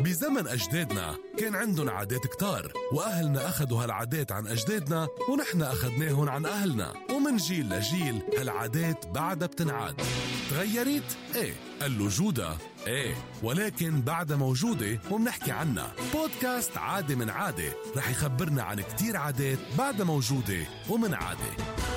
بزمن أجدادنا كان عندهم عادات كتار، وأهلنا أخدوا هالعادات عن أجدادنا ونحن أخدناهن عن أهلنا، ومن جيل لجيل هالعادات بعدها بتنعاد. تغيرت؟ ايه. قال له جودة؟ ايه، ولكن بعدها موجودة ومنحكي عنها. بودكاست عادة من عادة رح يخبرنا عن كتير عادات بعدها موجودة ومن عادة.